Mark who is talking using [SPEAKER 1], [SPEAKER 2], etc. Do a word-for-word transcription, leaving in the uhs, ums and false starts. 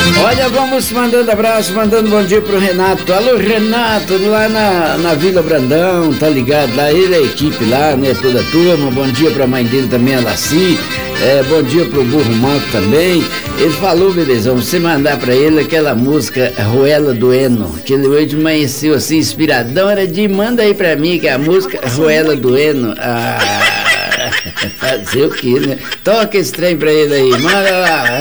[SPEAKER 1] Olha, vamos mandando abraço, mandando bom dia pro Renato. Alô, Renato, lá na, na Vila Brandão, tá ligado? Lá ele, a equipe lá, né? Toda a turma. Bom dia pra mãe dele também, a Laci. É, bom dia pro Burro Manco também. Ele falou, bebezão, você mandar pra ele aquela música Ruela do Eno, que ele hoje amanheceu assim, inspiradão. Era de manda aí pra mim, que é a música Ruela do Eno. Ah, fazer o quê, né? Toca esse trem pra ele aí, manda lá.